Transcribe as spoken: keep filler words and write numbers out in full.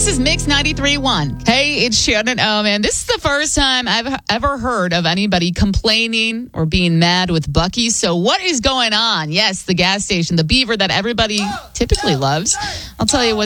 This is Mix ninety-three point one. Hey, it's Shannon O, and this is the first time I've ever heard of anybody complaining or being mad with Buc-ee's. So what is going on? Yes, the gas station, the beaver that everybody typically loves. I'll tell you what.